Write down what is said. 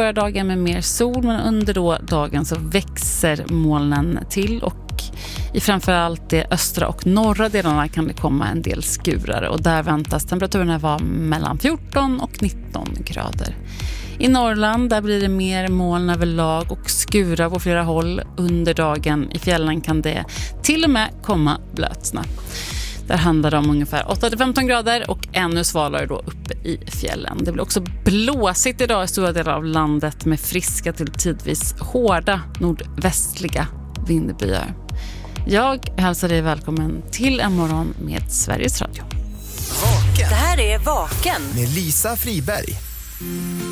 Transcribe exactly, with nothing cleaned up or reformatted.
börjar dagen med mer sol, men under då dagen så växer molnen till och i framförallt de östra och norra delarna kan det komma en del skurar och där väntas temperaturerna vara mellan fjorton och nitton grader. I Norrland där blir det mer moln överlag och skurar på flera håll under dagen. I fjällen kan det till och med komma blötsnö. Där handlar det om ungefär åtta till femton grader och ännu svalare då uppe i fjällen. Det blir också blåsigt idag i stora delar av landet med friska till tidvis hårda nordvästliga vindbyar. Jag hälsar dig välkommen till en morgon med Sveriges Radio. Vaken. Det här är Vaken Med Lisa Friberg.